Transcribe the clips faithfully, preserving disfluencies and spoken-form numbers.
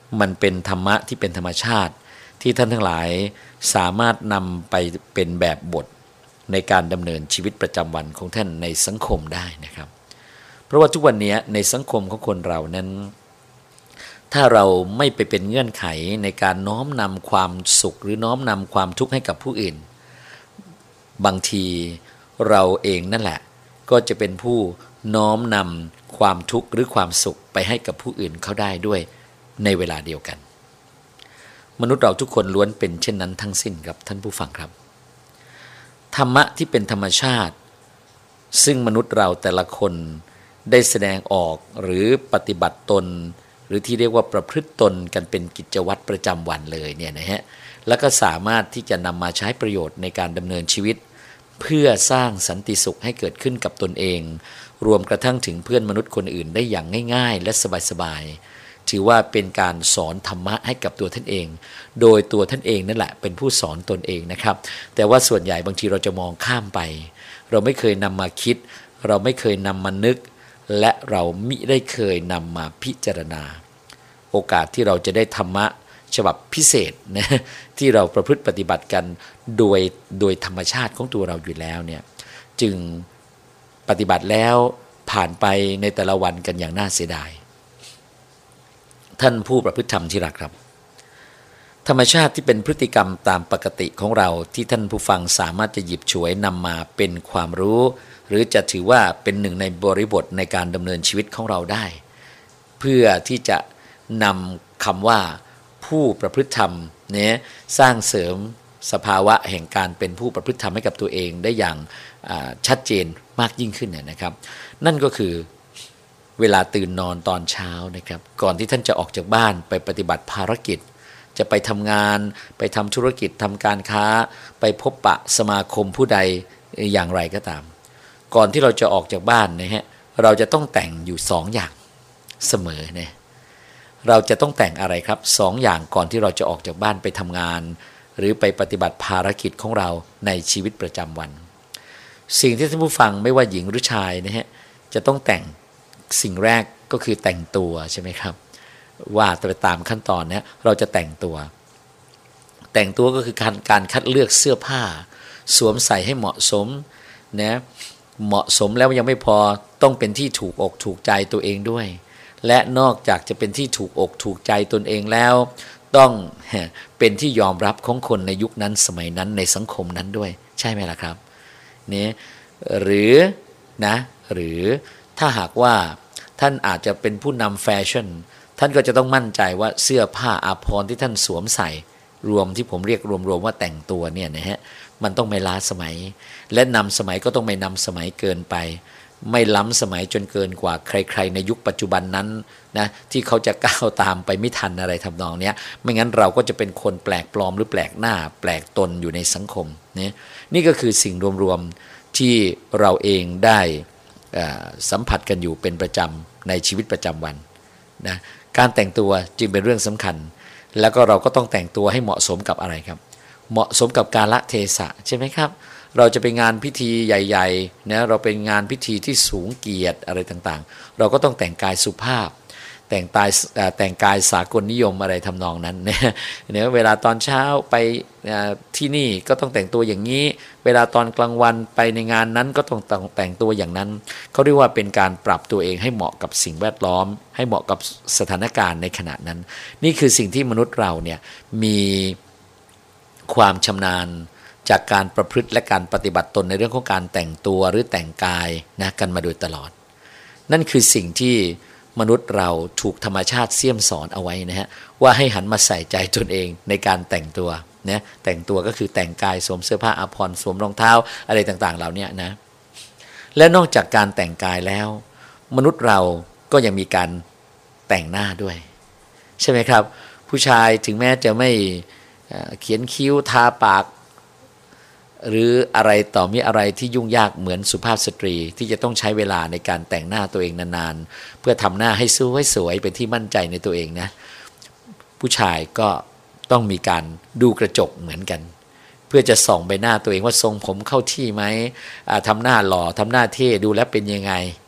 มันเป็นธรรมะที่เป็นธรรมชาติที่ท่านทั้งหลายสามารถนำไปเป็นแบบบทในการดำเนินชีวิตประจำวันของท่านในสังคมได้นะครับเพราะว่าทุกวันนี้ในสังคมของคนเรานั้นถ้าเราไม่ไปเป็นเงื่อนไขในการน้อมนำความสุขหรือน้อมนำความทุกข์ให้กับผู้อื่นบางทีเราเองนั่นแหละก็จะเป็นผู้น้อมนำความทุกข์หรือความสุขไปให้กับผู้อื่นเขาได้ด้วยในเวลาเดียวกันมนุษย์เราทุกคนล้วนเป็นเช่นนั้นทั้งสิ้นครับท่านผู้ฟังครับธรรมะที่เป็นธรรมชาติซึ่งมนุษย์เราแต่ละคนได้แสดงออกหรือปฏิบัติตนหรือที่เรียกว่าประพฤติตนกันเป็นกิจวัตรประจำวันเลยเนี่ยนะฮะแล้วก็สามารถที่จะนำมาใช้ประโยชน์ในการดำเนินชีวิตเพื่อสร้างสันติสุขให้เกิดขึ้นกับตนเองรวมกระทั่งถึงเพื่อนมนุษย์คนอื่นได้อย่างง่ายๆและสบายๆถือว่าเป็นการสอนธรรมะให้กับตัวท่านเองโดยตัวท่านเองนั่นแหละเป็นผู้สอนตนเองนะครับแต่ว่าส่วนใหญ่บางทีเราจะมองข้ามไปเราไม่เคยนำมาคิดเราไม่เคยนำมานึกและเรามิได้เคยนำมาพิจารณาโอกาสที่เราจะได้ธรรมะฉบับพิเศษนะที่เราประพฤติปฏิบัติกันโดยโดยธรรมชาติของตัวเราอยู่แล้วเนี่ยจึงปฏิบัติแล้วผ่านไปในแต่ละวันกันอย่างน่าเสียดายท่านผู้ประพฤติธรรมที่รักครับธรรมชาติที่เป็นพฤติกรรมตามปกติของเราที่ท่านผู้ฟังสามารถจะหยิบฉวยนำมาเป็นความรู้หรือจะถือว่าเป็นหนึ่งในบริบทในการดำเนินชีวิตของเราได้เพื่อที่จะนำคำว่าผู้ประพฤติธรรมเนี่ยสร้างเสริมสภาวะแห่งการเป็นผู้ประพฤติธรรมให้กับตัวเองได้อย่างชัดเจนมากยิ่งขึ้นเนี่ยนะครับนั่นก็คือเวลาตื่นนอนตอนเช้านะครับก่อนที่ท่านจะออกจากบ้านไปปฏิบัติภารกิจจะไปทำงานไปทำธุรกิจทำการค้าไปพบปะสมาคมผู้ใดอย่างไรก็ตามก่อนที่เราจะออกจากบ้านนะฮะเราจะต้องแต่งอยู่สองอย่างเสมอเนี่ยเราจะต้องแต่งอะไรครับสองอย่างก่อนที่เราจะออกจากบ้านไปทำงานหรือไปปฏิบัติภารกิจของเราในชีวิตประจำวันสิ่งที่ท่านผู้ฟังไม่ว่าหญิงหรือชายนะฮะจะต้องแต่งสิ่งแรกก็คือแต่งตัวใช่ไหมครับว่าไปตามขั้นตอนนี้เราจะแต่งตัวแต่งตัวก็คือการการคัดเลือกเสื้อผ้าสวมใส่ให้เหมาะสมนะเหมาะสมแล้วยังไม่พอต้องเป็นที่ถูกอกถูกใจตัวเองด้วยและนอกจากจะเป็นที่ถูกอกถูกใจตนเองแล้วต้องเป็นที่ยอมรับของคนในยุคนั้นสมัยนั้นในสังคมนั้นด้วยใช่ไหมล่ะครับนี่หรือนะหรือถ้าหากว่าท่านอาจจะเป็นผู้นำแฟชั่นท่านก็จะต้องมั่นใจว่าเสื้อผ้าอาภรณ์ที่ท่านสวมใส่รวมที่ผมเรียกรวมๆว่าแต่งตัวเนี่ยนะฮะมันต้องไม่ล้าสมัยและนำสมัยก็ต้องไม่นำสมัยเกินไปไม่ล้ำสมัยจนเกินกว่าใครๆในยุคปัจจุบันนั้นนะที่เขาจะก้าวตามไปไม่ทันอะไรทำนองนี้ไม่งั้นเราก็จะเป็นคนแปลกปลอมหรือแปลกหน้าแปลกตนอยู่ในสังคมนี่นี่ก็คือสิ่งรวมๆที่เราเองได้สัมผัสกันอยู่เป็นประจำในชีวิตประจำวันนะการแต่งตัวจึงเป็นเรื่องสำคัญแล้วก็เราก็ต้องแต่งตัวให้เหมาะสมกับอะไรครับเหมาะสมกับกาลเทศะใช่ไหมครับเราจะไปงานพิธีใหญ่ๆนะเราเป็นงานพิธีที่สูงเกียรติอะไรต่างๆเราก็ต้องแต่งกายสุภาพแต่งกายแต่งกายสากลนิยมอะไรทำนองนั้นเนี่ยเวลาตอนเช้าไปที่นี่ก็ต้องแต่งตัวอย่างนี้เวลาตอนกลางวันไปในงานนั้นก็ต้องแต่งตัวอย่างนั้นเขาเรียกว่าเป็นการปรับตัวเองให้เหมาะกับสิ่งแวดล้อมให้เหมาะกับสถานการณ์ในขณะนั้นนี่คือสิ่งที่มนุษย์เราเนี่ยมีความชำนาญจากการประพฤติและการปฏิบัติตนในเรื่องของการแต่งตัวหรือแต่งกายนะกันมาโดยตลอดนั่นคือสิ่งที่มนุษย์เราถูกธรรมชาติเสี่ยมสอนเอาไว้นะฮะว่าให้หันมาใส่ใจตนเองในการแต่งตัวนะแต่งตัวก็คือแต่งกายสวมเสื้อผ้าอาภรณ์สวมรองเท้าอะไรต่างๆเหล่านี้นะและนอกจากการแต่งกายแล้วมนุษย์เราก็ยังมีการแต่งหน้าด้วยใช่ไหมครับผู้ชายถึงแม้จะไม่เขียนคิ้วทาปากหรืออะไรต่อมีอะไรที่ยุ่งยากเหมือนสุภาพสตรีที่จะต้องใช้เวลาในการแต่งหน้าตัวเองนานๆเพื่อทำหน้าให้สวยสวยเป็นที่มั่นใจในตัวเองนะผู้ชายก็ต้องมีการดูกระจกเหมือนกันเพื่อจะส่องใบหน้าตัวเองว่าทรงผมเข้าที่ไหมทำหน้าหล่อทำหน้าเท่ดูแล้วเป็นยังไง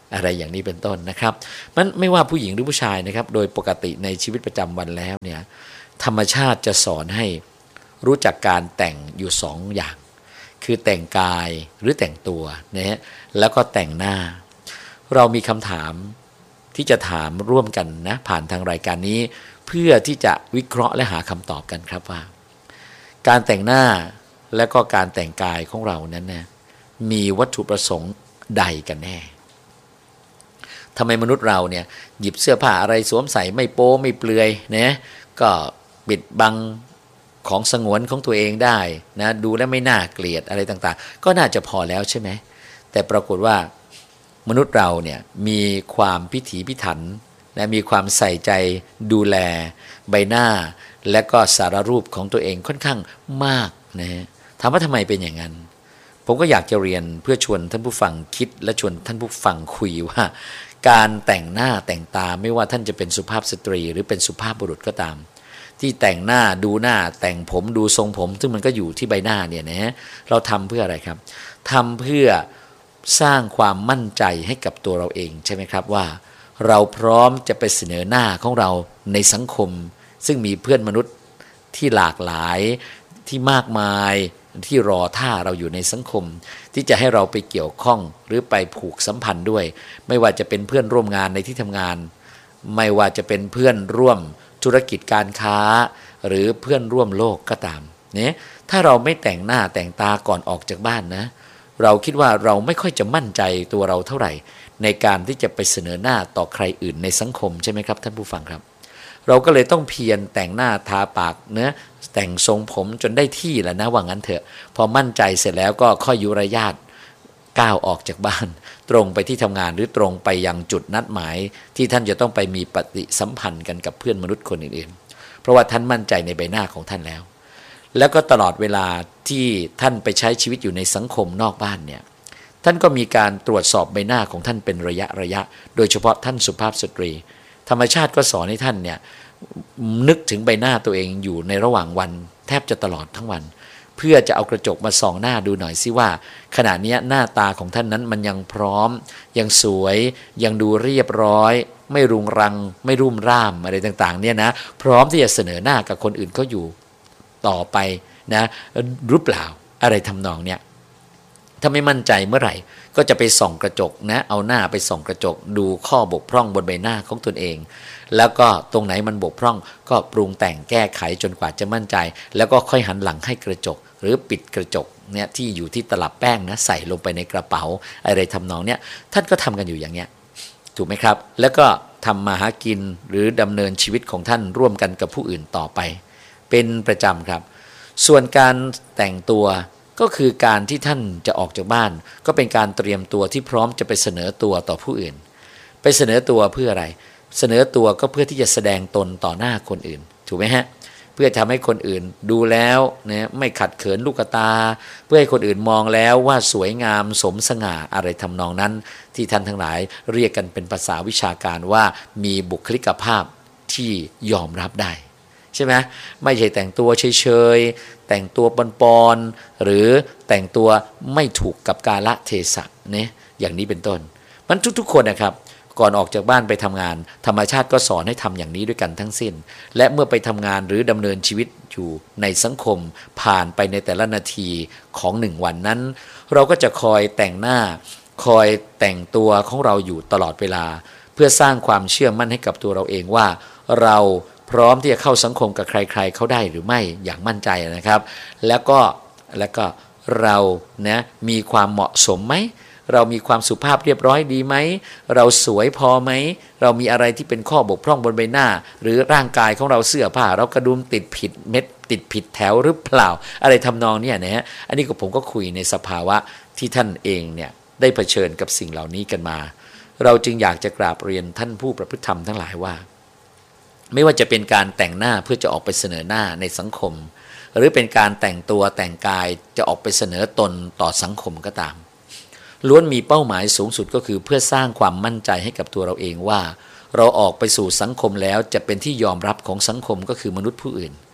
อะไรอย่างนี้เป็นต้นนะครับมันไม่ว่าผู้หญิงหรือผู้ชายนะครับโดยปกติในชีวิตประจำวันแล้วเนี่ยธรรมชาติจะสอนให้รู้จักการแต่งอยู่สองอย่างคือแต่งกายหรือแต่งตัวนะฮะแล้วก็แต่งหน้าเรามีคำถามที่จะถามร่วมกันนะผ่านทางรายการนี้เพื่อที่จะวิเคราะห์และหาคำตอบกันครับว่าการแต่งหน้าและก็การแต่งกายของเรานั้นนะมีวัตถุประสงค์ใดกันแน่ทำไมมนุษย์เราเนี่ยหยิบเสื้อผ้าอะไรสวมใส่ไม่โป๊ไม่เปลือยนะก็ปิดบังของสงวนของตัวเองได้นะดูแล้วไม่น่าเกลียดอะไรต่างๆก็น่าจะพอแล้วใช่ไหมแต่ปรากฏว่ามนุษย์เราเนี่ยมีความพิถีพิถันและมีความใส่ใจดูแลใบหน้าและก็สารรูปของตัวเองค่อนข้างมากนะถามว่าทำไมเป็นอย่างนั้นผมก็อยากจะเรียนเพื่อชวนท่านผู้ฟังคิดและชวนท่านผู้ฟังคุยว่าการแต่งหน้าแต่งตาไม่ว่าท่านจะเป็นสุภาพสตรีหรือเป็นสุภาพบุรุษก็ตามที่แต่งหน้าดูหน้าแต่งผมดูทรงผมซึ่งมันก็อยู่ที่ใบหน้าเนี่ยนะเราทำเพื่ออะไรครับทำเพื่อสร้างความมั่นใจให้กับตัวเราเองใช่ไหมครับว่าเราพร้อมจะไปเสนอหน้าของเราในสังคมซึ่งมีเพื่อนมนุษย์ที่หลากหลายที่มากมายที่รอท่าเราอยู่ในสังคมที่จะให้เราไปเกี่ยวข้องหรือไปผูกสัมพันธ์ด้วยไม่ว่าจะเป็นเพื่อนร่วมงานในที่ทำงานไม่ว่าจะเป็นเพื่อนร่วมธุรกิจการค้าหรือเพื่อนร่วมโลกก็ตามเนี่ยถ้าเราไม่แต่งหน้าแต่งตาก่อนออกจากบ้านนะเราคิดว่าเราไม่ค่อยจะมั่นใจตัวเราเท่าไหร่ในการที่จะไปเสนอหน้าต่อใครอื่นในสังคมใช่ไหมครับท่านผู้ฟังครับเราก็เลยต้องเพียรแต่งหน้าทาปากเนื้อแต่งทรงผมจนได้ที่แล้วนะว่างั้นเถอะพอมั่นใจเสร็จแล้วก็ค่อยยุรยาตก้าวออกจากบ้านตรงไปที่ทำงานหรือตรงไปยังจุดนัดหมายที่ท่านจะต้องไปมีปฏิสัมพันธ์กันกับเพื่อนมนุษย์คนอื่นๆเพราะว่าท่านมั่นใจในใบหน้าของท่านแล้วแล้วก็ตลอดเวลาที่ท่านไปใช้ชีวิตอยู่ในสังคมนอกบ้านเนี่ยท่านก็มีการตรวจสอบใบหน้าของท่านเป็นระยะระยะโดยเฉพาะท่านสุภาพสตรีธรรมชาติก็สอนให้ท่านเนี่ยนึกถึงใบหน้าตัวเองอยู่ในระหว่างวันแทบจะตลอดทั้งวันเพื่อจะเอากระจกมาส่องหน้าดูหน่อยซิว่าขณะนี้หน้าตาของท่านนั้นมันยังพร้อมยังสวยยังดูเรียบร้อยไม่รุงรังไม่รุ่มร่ามอะไรต่างๆเนี่ยนะพร้อมที่จะเสนอหน้ากับคนอื่นเขาอยู่ต่อไปนะหรือเปล่าอะไรทำนองเนี้ยถ้าไม่มั่นใจเมื่อไหร่ก็จะไปส่องกระจกนะเอาหน้าไปส่องกระจกดูข้อบกพร่องบนใบหน้าของตนเองแล้วก็ตรงไหนมันบกพร่องก็ปรุงแต่งแก้ไขจนกว่าจะมั่นใจแล้วก็ค่อยหันหลังให้กระจกหรือปิดกระจกเนี่ยที่อยู่ที่ตลับแป้งนะใส่ลงไปในกระเป๋าอะไรทำนองเนี้ยท่านก็ทำกันอยู่อย่างเนี้ยถูกไหมครับแล้วก็ทำมาหากินหรือดำเนินชีวิตของท่านร่วมกันกับผู้อื่นต่อไปเป็นประจำครับส่วนการแต่งตัวก็คือการที่ท่านจะออกจากบ้านก็เป็นการเตรียมตัวที่พร้อมจะไปเสนอตัวต่อผู้อื่นไปเสนอตัวเพื่ออะไรเสนอตัวก็เพื่อที่จะแสดงตนต่อหน้าคนอื่นถูกไหมฮะเพื่อทำให้คนอื่นดูแล้วนะไม่ขัดเขินลูกตาเพื่อให้คนอื่นมองแล้วว่าสวยงามสมสง่าอะไรทำนองนั้นที่ท่านทั้งหลายเรียกกันเป็นภาษาวิชาการว่ามีบุคลิกภาพที่ยอมรับได้ใช่ไหมไม่ใช่แต่งตัวเฉยๆแต่งตัวปอนๆหรือแต่งตัวไม่ถูกกับกาลเทศะเนี่ยอย่างนี้เป็นต้นมันทุกๆคนนะครับก่อนออกจากบ้านไปทำงานธรรมชาติก็สอนให้ทำอย่างนี้ด้วยกันทั้งสิ้นและเมื่อไปทำงานหรือดำเนินชีวิตอยู่ในสังคมผ่านไปในแต่ละนาทีของหนึ่งวันนั้นเราก็จะคอยแต่งหน้าคอยแต่งตัวของเราอยู่ตลอดเวลาเพื่อสร้างความเชื่อมั่นให้กับตัวเราเองว่าเราพร้อมที่จะเข้าสังคมกับใครๆเขาได้หรือไม่อย่างมั่นใจนะครับแล้วก็แล้วก็เรานะมีความเหมาะสมไหมเรามีความสุภาพเรียบร้อยดีไหมเราสวยพอไหมเรามีอะไรที่เป็นข้อบกพร่องบนใบหน้าหรือร่างกายของเราเสื้อผ้าเรากระดุมติดผิดเม็ดติดผิดแถวหรือเปล่าอะไรทำนองเนี่ยนะฮะอันนี้ก็ผมก็คุยในสภาวะที่ท่านเองเนี่ยได้เผชิญกับสิ่งเหล่านี้กันมาเราจึงอยากจะกราบเรียนท่านผู้ประพฤติธรรมทั้งหลายว่าไม่ว่าจะเป็นการแต่งหน้าเพื่อจะออกไปเสนอหน้าในสังคมหรือเป็นการแต่งตัวแต่งกายจะออกไปเสนอตนต่อสังคมก็ตามล้วนมีเป้าหมายสูงสุดก็คือเพื่อสร้างความมั่นใจให้กับตัวเราเองว่าเราออกไปสู่สังคมแล้วจะเป็นที่ยอมรับของสังคมก็คือมนุษย์ผู้อื่น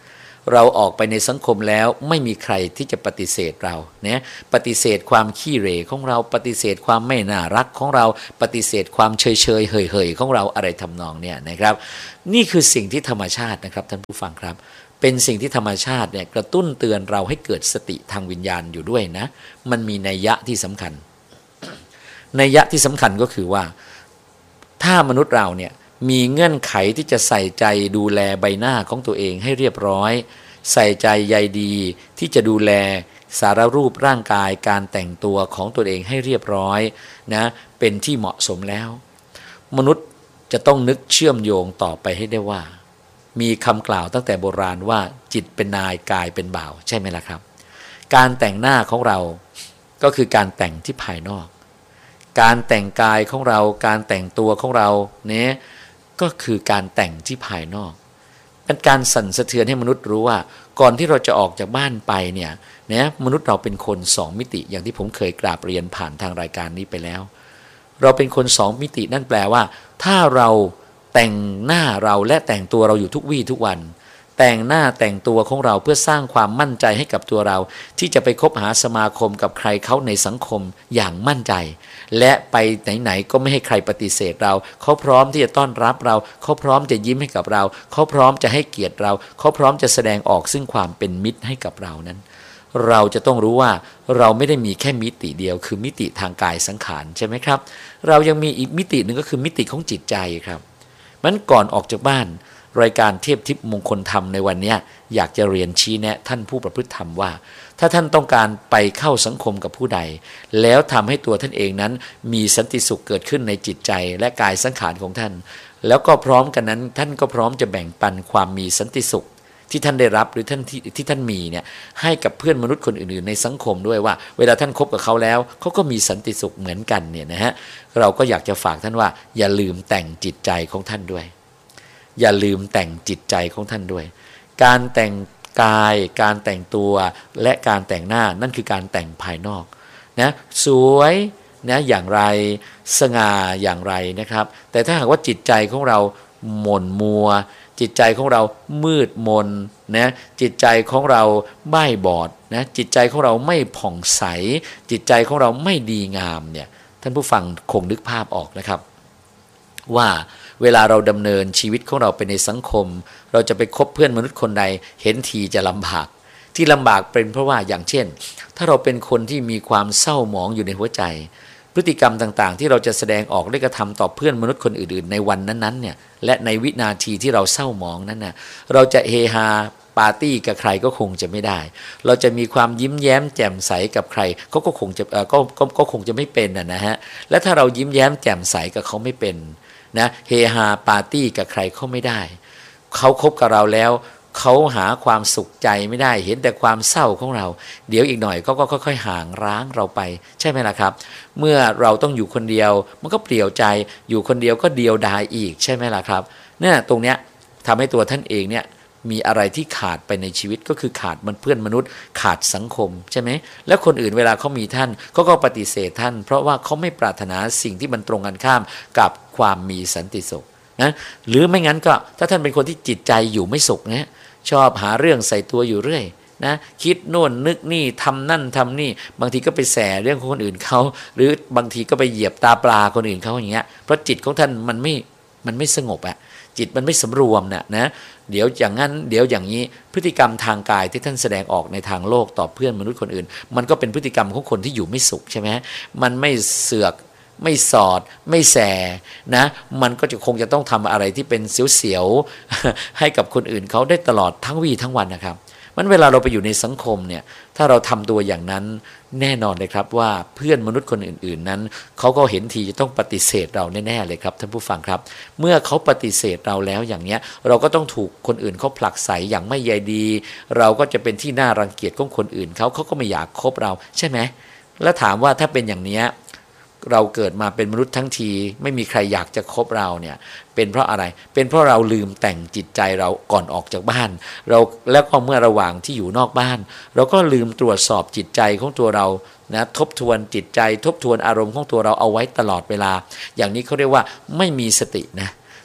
เราออกไปในสังคมแล้วไม่มีใครที่จะปฏิเสธเราเนี่ยปฏิเสธความขี้เหร่ของเราปฏิเสธความไม่น่ารักของเราปฏิเสธความเฉยเฉยเฮยเฮยของเราอะไรทำนองเนี่ยนะครับนี่คือสิ่งที่ธรรมชาตินะครับท่านผู้ฟังครับเป็นสิ่งที่ธรรมชาติเนี่ยกระตุ้นเตือนเราให้เกิดสติทางวิญญาณอยู่ด้วยนะมันมีนัยยะที่สำคัญนัยยะที่สำคัญก็คือว่าถ้ามนุษย์เราเนี่ยมีเงื่อนไขที่จะใส่ใจดูแลใบหน้าของตัวเองให้เรียบร้อยใส่ใจใยดีที่จะดูแลสารรูปร่างกายการแต่งตัวของตัวเองให้เรียบร้อยนะเป็นที่เหมาะสมแล้วมนุษย์จะต้องนึกเชื่อมโยงต่อไปให้ได้ว่ามีคำกล่าวตั้งแต่โบราณว่าจิตเป็นนายกายเป็นบ่าวใช่ไหมล่ะครับการแต่งหน้าของเราก็คือการแต่งที่ภายนอกการแต่งกายของเราการแต่งตัวของเราเนี่ยก็คือการแต่งที่ภายนอกเป็นการสั่นสะเทือนให้มนุษย์รู้ว่าก่อนที่เราจะออกจากบ้านไปเนี่ยเนี่ยมนุษย์เราเป็นคนสองมิติอย่างที่ผมเคยกราบเรียนผ่านทางรายการนี้ไปแล้วเราเป็นคนสองมิตินั่นแปลว่าถ้าเราแต่งหน้าเราและแต่งตัวเราอยู่ทุกวี่ทุกวันแต่งหน้าแต่งตัวของเราเพื่อสร้างความมั่นใจให้กับตัวเราที่จะไปคบหาสมาคมกับใครเขาในสังคมอย่างมั่นใจและไปไหนๆก็ไม่ให้ใครปฏิเสธเราเขาพร้อมที่จะต้อนรับเราเขาพร้อมจะยิ้มให้กับเราเขาพร้อมจะให้เกียรติเราเขาพร้อมจะแสดงออกซึ่งความเป็นมิตรให้กับเรานั้นเราจะต้องรู้ว่าเราไม่ได้มีแค่มิติเดียวคือมิติทางกายสังขารใช่ไหมครับเรายังมีอีกมิติหนึ่งก็คือมิติของจิตใจครับมันก่อนออกจากบ้านรายการเทพทิพย์มงคลธรรมในวันนี้อยากจะเรียนชี้แนะท่านผู้ประพฤติธรรมว่าถ้าท่านต้องการไปเข้าสังคมกับผู้ใดแล้วทำให้ตัวท่านเองนั้นมีสันติสุขเกิดขึ้นในจิตใจและกายสังขารของท่านแล้วก็พร้อมกันนั้นท่านก็พร้อมจะแบ่งปันความมีสันติสุขที่ท่านได้รับหรือท่านที่ที่ท่านมีเนี่ยให้กับเพื่อนมนุษย์คนอื่นๆในสังคมด้วยว่าเวลาท่านคบกับเขาแล้วเขาก็มีสันติสุขเหมือนกันเนี่ยนะฮะเราก็อยากจะฝากท่านว่าอย่าลืมแต่งจิตใจของท่านด้วยอย่าลืมแต่งจิตใจของท่านด้วยการแต่งกายการแต่งตัวและการแต่งหน้านั่นคือการแต่งภายนอกนะสวยนะอย่างไรสง่าอย่างไรนะครับแต่ถ้าหากว่าจิตใจของเราหม่นมัวจิตใจของเรามืดมนนะจิตใจของเราบ้าบอดนะจิตใจของเราไม่ผ่องใสจิตใจของเราไม่ดีงามเนี่ยท่านผู้ฟังคงนึกภาพออกนะครับว่าเวลาเราดำเนินชีวิตของเราไปในสังคมเราจะไปคบเพื่อนมนุษย์คนใดเห็นทีจะลำบากที่ลำบากเป็นเพราะว่าอย่างเช่นถ้าเราเป็นคนที่มีความเศร้าหมองอยู่ในหัวใจพฤติกรรมต่างๆที่เราจะแสดงออกและกระทำต่อเพื่อนมนุษย์คนอื่นๆในวันนั้นๆเนี่ยและในวินาทีที่เราเศร้าหมองนั้นน่ะเราจะเฮฮาปาร์ตี้กับใครก็คงจะไม่ได้เราจะมีความยิ้มแย้มแจ่มใสกับใครเขาก็คงจะเอ่อก็ก็ก็คงจะไม่เป็นนะฮะและถ้าเรายิ้มแย้มแจ่มใสกับเขาไม่เป็นนะเฮฮาปาร์ตี้กับใครเขาไม่ได้เขาคบกับเราแล้วเขาหาความสุขใจไม่ได้เห็นแต่ความเศร้าของเราเดี๋ยวอีกหน่อยเขาก็ค่อยๆห่างร้างเราไปใช่ไหมล่ะครับเมื่อเราต้องอยู่คนเดียวมันก็เปลี่ยวใจอยู่คนเดียวก็เดียวดายอีกใช่ไหมล่ะครับเนี่ยตรงเนี้ยทำให้ตัวท่านเองเนี่ยมีอะไรที่ขาดไปในชีวิตก็คือขาดมันเพื่อนมนุษย์ขาดสังคมใช่ไหมแล้วคนอื่นเวลาเขามีท่านเขาก็ปฏิเสธท่านเพราะว่าเขาไม่ปรารถนาสิ่งที่มันตรงกันข้ามกับความมีสันติสุขนะหรือไม่งั้นก็ถ้าท่านเป็นคนที่จิตใจอยู่ไม่สุขนะชอบหาเรื่องใส่ตัวอยู่เรื่อยนะคิดโน่นนึกนี่ทำนั่นทำนี่บางทีก็ไปแสเรื่องของคนอื่นเขาหรือบางทีก็ไปเหยียบตาปลาคนอื่นเขาอย่างเงี้ยเพราะจิตของท่านมันไม่มันไม่สงบอะจิตมันไม่สำรวมนะนะเดี๋ยวอย่างนั้นเดี๋ยวอย่างนี้พฤติกรรมทางกายที่ท่านแสดงออกในทางโลกต่อเพื่อนมนุษย์คนอื่นมันก็เป็นพฤติกรรมของคนที่อยู่ไม่สุขใช่ไหมมันไม่เสือกไม่สอดไม่แสนะมันก็จะคงจะต้องทำอะไรที่เป็นเสียวๆให้กับคนอื่นเขาได้ตลอดทั้งวี่ทั้งวันนะครับมันเวลาเราไปอยู่ในสังคมเนี่ยถ้าเราทำตัวอย่างนั้นแน่นอนเลยครับว่าเพื่อนมนุษย์คนอื่นๆนั้นเขาก็เห็นทีจะต้องปฏิเสธเราแน่ๆเลยครับท่านผู้ฟังครับเมื่อเขาปฏิเสธเราแล้วอย่างเนี้ยเราก็ต้องถูกคนอื่นเขาผลักไสอย่างไม่ใยดีเราก็จะเป็นที่น่ารังเกียจของคนอื่นเขาเขาก็ไม่อยากคบเราใช่ไหมแล้วถามว่าถ้าเป็นอย่างนี้เราเกิดมาเป็นมนุษย์ทั้งทีไม่มีใครอยากจะคบเราเนี่ยเป็นเพราะอะไรเป็นเพราะเราลืมแต่งจิตใจเราก่อนออกจากบ้านเราแล้วก็เมื่อระหว่างที่อยู่นอกบ้านเราก็ลืมตรวจสอบจิตใจของตัวเรานะทบทวนจิตใจทบทวนอารมณ์ของตัวเราเอาไว้ตลอดเวลาอย่างนี้เขาเรียกว่าไม่มีสตินะ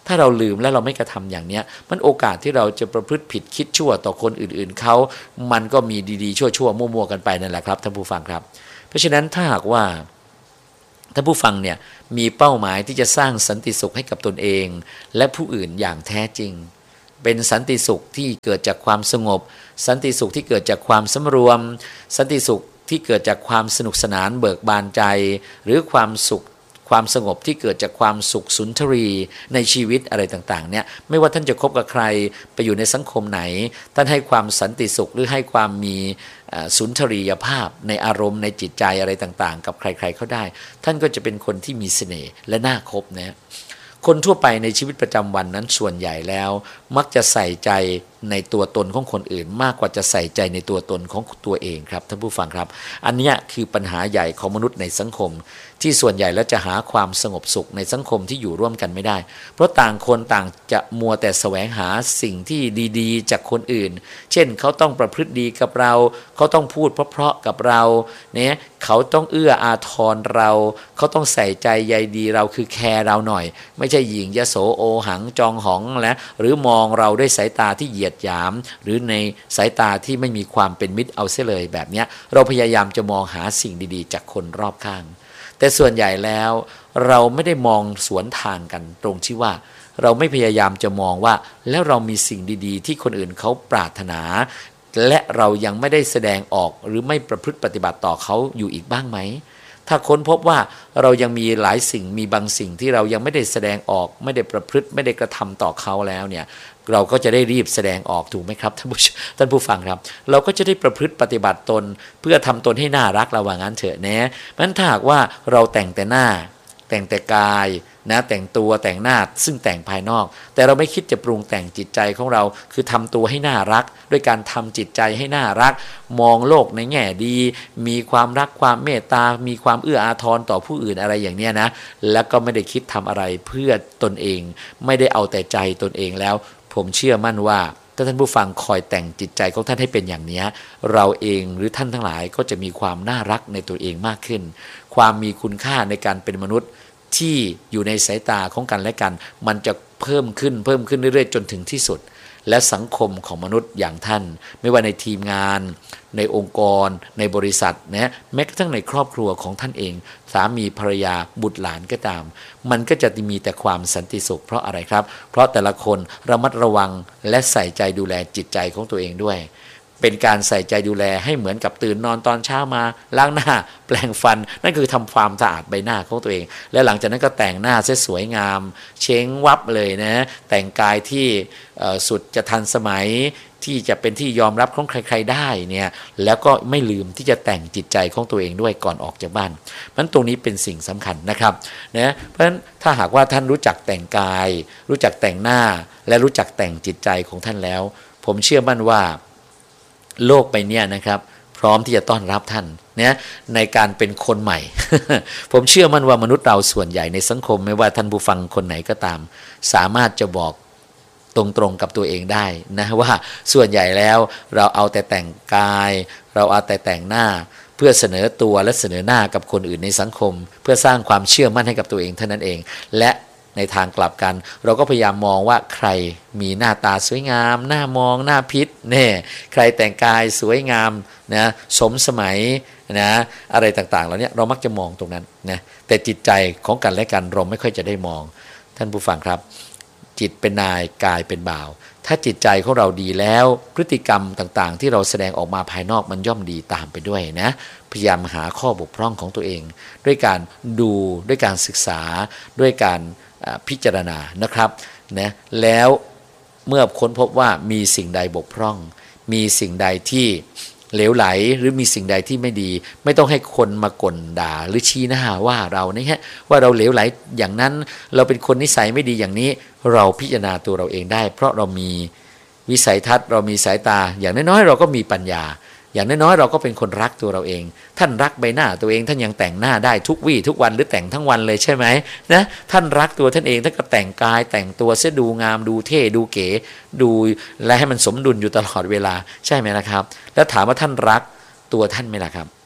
ถ้าเราลืมและเราไม่กระทำอย่างเนี้ยมันโอกาสที่เราจะประพฤติผิดคิดชั่วต่อคนอื่นๆเขามันก็มีดีๆชั่วๆมั่วๆกันไปนั่นแหละครับท่านผู้ฟังครับเพราะฉะนั้นถ้าหากว่าท่านผู้ฟังเนี่ยมีเป้าหมายที่จะสร้างสันติสุขให้กับตนเองและผู้อื่นอย่างแท้จริงเป็นสันติสุขที่เกิดจากความสงบสันติสุขที่เกิดจากความสำรวมสันติสุขที่เกิดจากความสนุกสนานเบิกบานใจหรือความสุขความสงบที่เกิดจากความสุขสุนทรีในชีวิตอะไรต่างๆเนี่ยไม่ว่าท่านจะคบกับใครไปอยู่ในสังคมไหนท่านให้ความสันติสุขหรือให้ความมีสุนทรียภาพในอารมณ์ในจิตใจอะไรต่างๆกับใครๆเขาได้ท่านก็จะเป็นคนที่มีเสน่ห์และน่าคบนะคนทั่วไปในชีวิตประจำวันนั้นส่วนใหญ่แล้วมักจะใส่ใจในตัวตนของคนอื่นมากกว่าจะใส่ใจในตัวตนของตัวเองครับท่านผู้ฟังครับอันนี้คือปัญหาใหญ่ของมนุษย์ในสังคมที่ส่วนใหญ่แล้วจะหาความสงบสุขในสังคมที่อยู่ร่วมกันไม่ได้เพราะต่างคนต่างจะมัวแต่แสวงหาสิ่งที่ดีๆจากคนอื่นเช่นเขาต้องประพฤติดีกับเราเขาต้องพูดเพราะๆกับเราเนี่ยเขาต้องเอื้ออาทรเราเขาต้องใส่ใจใยดีเราคือแคร์เราหน่อยไม่ใช่หยิ่งยโสโอหังจองหองและหรือมองเราด้วยสายตาที่เหยียดหยามหรือในสายตาที่ไม่มีความเป็นมิตรเอาเสียเลยแบบนี้เราพยายามจะมองหาสิ่งดีๆจากคนรอบข้างแต่ส่วนใหญ่แล้วเราไม่ได้มองสวนทางกันตรงที่ว่าเราไม่พยายามจะมองว่าแล้วเรามีสิ่งดีๆที่คนอื่นเขาปรารถนาและเรายังไม่ได้แสดงออกหรือไม่ประพฤติปฏิบัติต่อเขาอยู่อีกบ้างไหมถ้าค้นพบว่าเรายังมีหลายสิ่งมีบางสิ่งที่เรายังไม่ได้แสดงออกไม่ได้ประพฤติไม่ได้กระทำต่อเขาแล้วเนี่ยเราก็จะได้รีบแสดงออกถูกไหมครับท่านผู้ท่านผู้ฟังครับเราก็จะได้ประพฤติปฏิบัติตนเพื่อทำตนให้น่ารักระว่างั้นเถอะนะเพราะฉะนั้นถ้าหากว่าเราแต่งแต่หน้าแต่งแต่กายนะแต่งตัวแต่งหน้าซึ่งแต่งภายนอกแต่เราไม่คิดจะปรุงแต่งจิตใจของเราคือทำตัวให้น่ารักด้วยการทำจิตใจให้น่ารักมองโลกในแง่ดีมีความรักความเมตตามีความเอื้ออาทรต่อผู้อื่นอะไรอย่างเนี้ยนะแล้วก็ไม่ได้คิดทำอะไรเพื่อตนเองไม่ได้เอาแต่ใจตนเองแล้วผมเชื่อมั่นว่าถ้าท่านผู้ฟังคอยแต่งจิตใจของท่านให้เป็นอย่างนี้เราเองหรือท่านทั้งหลายก็จะมีความน่ารักในตัวเองมากขึ้นความมีคุณค่าในการเป็นมนุษย์ที่อยู่ในสายตาของกันและกันมันจะเพิ่มขึ้นเพิ่มขึ้นเรื่อยๆจนถึงที่สุดและสังคมของมนุษย์อย่างท่านไม่ว่าในทีมงานในองค์กรในบริษัทนะแม้กระทั่งในครอบครัวของท่านเองสามีภรรยาบุตรหลานก็ตามมันก็จะมีแต่ความสันติสุขเพราะอะไรครับเพราะแต่ละคนระมัดระวังและใส่ใจดูแลจิตใจของตัวเองด้วยเป็นการใส่ใจดูแลให้เหมือนกับตื่นนอนตอนเช้ามาล้างหน้าแปรงฟันนั่นคือทำความสะอาดใบหน้าของตัวเองและหลังจากนั้นก็แต่งหน้าสวยงามเช้งวับเลยนะแต่งกายที่สุดจะทันสมัยที่จะเป็นที่ยอมรับของใครๆได้เนี่ยแล้วก็ไม่ลืมที่จะแต่งจิตใจของตัวเองด้วยก่อนออกจากบ้านมันตรงนี้เป็นสิ่งสำคัญนะครับนะเพราะฉะนั้นถ้าหากว่าท่านรู้จักแต่งกายรู้จักแต่งหน้าและรู้จักแต่งจิตใจของท่านแล้วผมเชื่อมั่นว่าโลกใบนี้นะครับพร้อมที่จะต้อนรับท่านเนี่ยในการเป็นคนใหม่ ผมเชื่อมั่นว่ามนุษย์เราส่วนใหญ่ในสังคมไม่ว่าท่านผู้ฟังคนไหนก็ตามสามารถจะบอกตรงๆกับตัวเองได้นะว่าส่วนใหญ่แล้วเราเอาแต่แต่งกายเราเอาแต่แต่งหน้าเพื่อเสนอตัวและเสนอหน้ากับคนอื่นในสังคมเพื่อสร้างความเชื่อมั่นให้กับตัวเองเท่านั้นเองและในทางกลับกันเราก็พยายามมองว่าใครมีหน้าตาสวยงามหน้ามองหน้าพิษเนี่ยใครแต่งกายสวยงามนะสมสมัยนะอะไรต่างๆเหล่านี้เรามักจะมองตรงนั้นนะแต่จิตใจของกันและกันเราไม่ค่อยจะได้มองท่านผู้ฟังครับจิตเป็นนายกายเป็นบ่าวถ้าจิตใจของเราดีแล้วพฤติกรรมต่างๆที่เราแสดงออกมาภายนอกมันย่อมดีตามไปด้วยนะพยายามหาข้อบกพร่องของตัวเองด้วยการดูด้วยการศึกษาด้วยการพิจารณานะครับนะแล้วเมื่อค้นพบว่ามีสิ่งใดบกพร่องมีสิ่งใดที่เหลวไหลหรือมีสิ่งใดที่ไม่ดีไม่ต้องให้คนมากล่นด่าหรือชี้หน้าว่าเราเนี่ยฮะว่าเราเหลวไหลอย่างนั้นเราเป็นคนนิสัยไม่ดีอย่างนี้เราพิจารณาตัวเราเองได้เพราะเรามีวิสัยทัศน์เรามีสายตาอย่างน้อยๆเราก็มีปัญญาอย่างน้อยๆเราก็เป็นคนรักตัวเราเองท่านรักใบหน้าตัวเองท่านยังแต่งหน้าได้ทุกวี่ทุกวันหรือแต่งทั้งวันเลยใช่ไหมนะท่านรักตัวท่านเองท่านก็แต่งกายแต่งตัวเสียดูงามดูเท่ดูเก๋ดูและให้มันสมดุลอยู่ตลอดเวลาใช่ไหมนะครับแล้วถามว่าท่านรักตัวท่านไหมล่ะครับ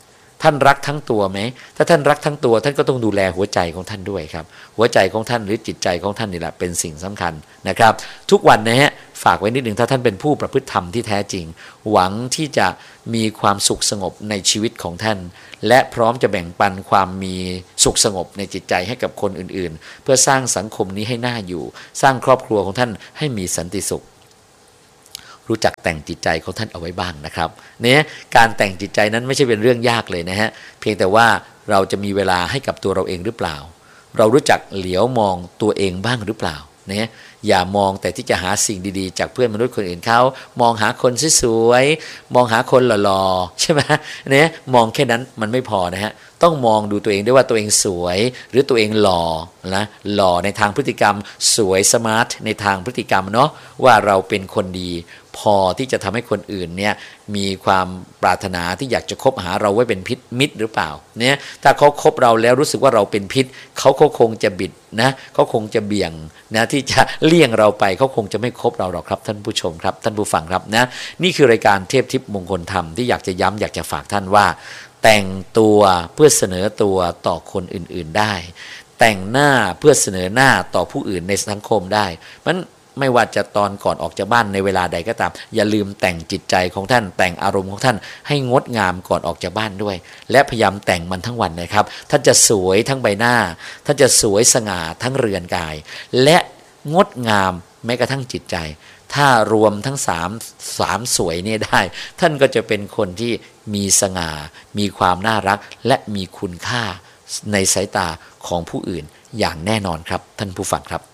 ท่านรักทั้งตัวไหมถ้าท่านรักทั้งตัวท่านก็ต้องดูแลหัวใจของท่านด้วยครับหัวใจของท่านหรือจิตใจของท่านนี่แหละเป็นสิ่งสำคัญนะครับทุกวันนะฮะฝากไว้นิดหนึ่งถ้าท่านเป็นผู้ประพฤติธรรมที่แท้จริงหวังที่จะมีความสุขสงบในชีวิตของท่านและพร้อมจะแบ่งปันความมีสุขสงบในจิตใจให้กับคนอื่นๆเพื่อสร้างสังคมนี้ให้น่าอยู่สร้างครอบครัวของท่านให้มีสันติสุขรู้จักแต่งจิตใจของท่านเอาไว้บ้างนะครับเนี่ยการแต่งจิตใจนั้นไม่ใช่เป็นเรื่องยากเลยนะฮะเพียงแต่ว่าเราจะมีเวลาให้กับตัวเราเองหรือเปล่าเรารู้จักเหลียวมองตัวเองบ้างหรือเปล่าเนี่ยอย่ามองแต่ที่จะหาสิ่งดีๆจากเพื่อนมนุษย์คนอื่นเขามองหาคนสวยๆมองหาคนหล่อๆใช่ไหมเนี่ยมองแค่นั้นมันไม่พอนะฮะต้องมองดูตัวเองด้วยว่าตัวเองสวยหรือตัวเองหล่อนะหล่อในทางพฤติกรรมสวยสมาร์ทในทางพฤติกรรมเนาะว่าเราเป็นคนดีพอที่จะทำให้คนอื่นเนี่ยมีความปรารถนาที่อยากจะคบหาเราไว้เป็นพิษมิตรหรือเปล่าเนี่ยถ้าเขาคบเราแล้วรู้สึกว่าเราเป็นพิษเขาเขาคงจะบิดนะเขาคงจะเบี่ยงนะที่จะเลี่ยงเราไปเขาคงจะไม่คบเราหรอกครับท่านผู้ชมครับท่านผู้ฟังครับนะนี่คือรายการเทพทิพย์มงคลธรรมที่อยากจะย้ำอยากจะฝากท่านว่าแต่งตัวเพื่อเสนอตัวต่อคนอื่นๆได้แต่งหน้าเพื่อเสนอหน้าต่อผู้อื่นในสังคมได้มันไม่ว่าจะตอนก่อนออกจากบ้านในเวลาใดก็ตามอย่าลืมแต่งจิตใจของท่านแต่งอารมณ์ของท่านให้งดงามก่อนออกจากบ้านด้วยและพยายามแต่งมันทั้งวันนะครับท่านจะสวยทั้งใบหน้าท่านจะสวยสง่าทั้งเรือนกายและงดงามแม้กระทั่งจิตใจถ้ารวมทั้งสามสามสวยนี่ได้ท่านก็จะเป็นคนที่มีสง่ามีความน่ารักและมีคุณค่าในสายตาของผู้อื่นอย่างแน่นอนครับท่านผู้ฟังครับ